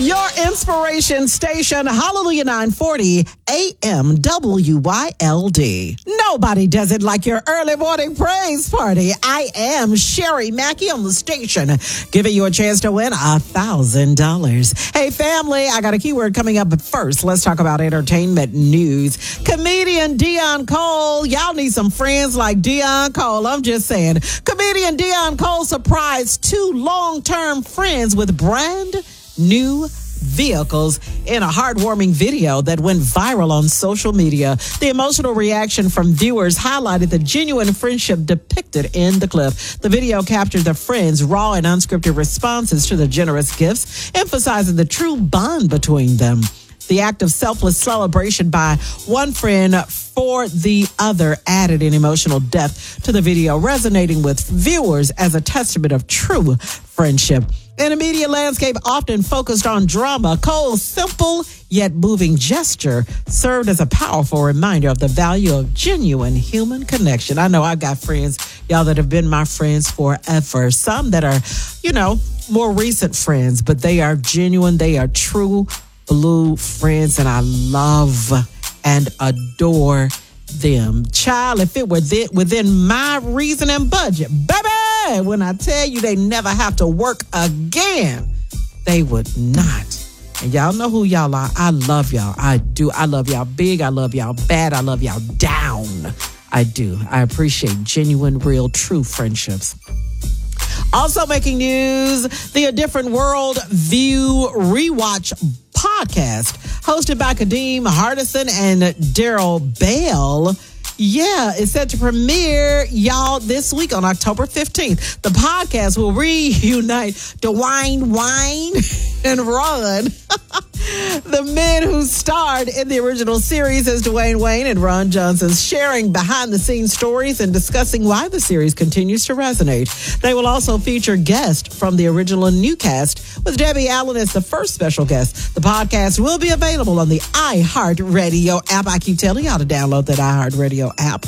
Your inspiration station, Hallelujah 940 AM WYLD. Nobody does it like your early morning praise party. I am Sherry Mackey on the station, giving you a chance to win $1,000. Hey, family, I got a keyword coming up, but first, let's talk about entertainment news. Comedian Deon Cole, y'all need some friends like Deon Cole. I'm just saying. Comedian Deon Cole surprised two long-term friends with brand new vehicles in a heartwarming video that went viral on social media. The emotional reaction from viewers highlighted the genuine friendship depicted in the clip. The video captured the friends' raw and unscripted responses to the generous gifts, emphasizing the true bond between them. The act of selfless celebration by one friend for the other added an emotional depth to the video, resonating with viewers as a testament of true friendship. In a media landscape often focused on drama, Cole's simple yet moving gesture served as a powerful reminder of the value of genuine human connection. I know I got friends, y'all, that have been my friends forever. Some that are, more recent friends, but they are genuine. They are true blue friends, and I love and adore them. Child, if it were within my reason and budget, baby, when I tell you they never have to work again, they would not. And y'all know who y'all are. I love y'all. I do. I love y'all big. I love y'all bad. I love y'all down. I do. I appreciate genuine, real, true friendships. Also making news, the A Different World View Rewatch podcast, hosted by Kadeem Hardison and Daryl Bell. Yeah, it's set to premiere, y'all, this week on October 15th. The podcast will reunite Dwayne Wayne and Ron, the men who starred in the original series as Dwayne Wayne and Ron Johnson, sharing behind-the-scenes stories and discussing why the series continues to resonate. They will also feature guests from the original and new cast, with Debbie Allen as the first special guest. The podcast will be available on the iHeartRadio app. I keep telling y'all to download that iHeartRadio app.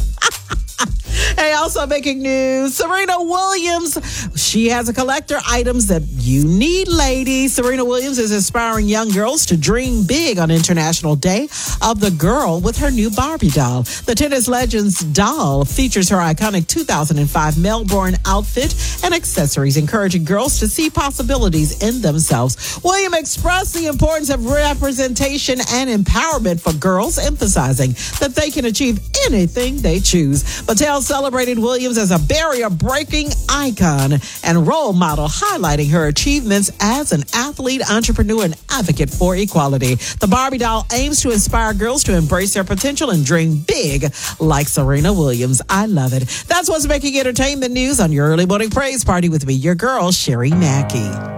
Hey, also making news, Serena Williams. She has a collector items that you need, ladies. Serena Williams is inspiring young girls to dream big on International Day of the Girl with her new Barbie doll. The tennis legend's doll features her iconic 2005 Melbourne outfit and accessories, encouraging girls to see possibilities in themselves. Williams expressed the importance of representation and empowerment for girls, emphasizing that they can achieve anything they choose. Mattel celebrated Williams as a barrier-breaking icon and role model, highlighting her achievements as an athlete, entrepreneur, and advocate for equality. The Barbie doll aims to inspire girls to embrace their potential and dream big like Serena Williams. I love it. That's what's making entertainment news on your early morning praise party with me, your girl, Sherry Mackey.